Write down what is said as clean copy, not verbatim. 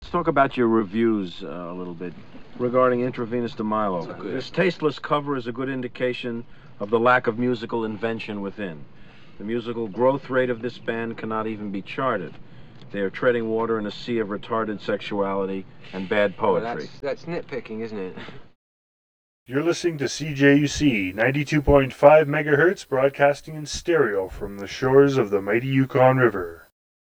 Let's talk about your reviews a little bit regarding Intravenous de Milo. This tasteless cover is a good indication of the lack of musical invention within. The musical growth rate of this band cannot even be charted. They are treading water in a sea of retarded sexuality and bad poetry. Well, that's nitpicking, isn't it? You're listening to CJUC 92.5 megahertz, broadcasting in stereo from the shores of the mighty Yukon River.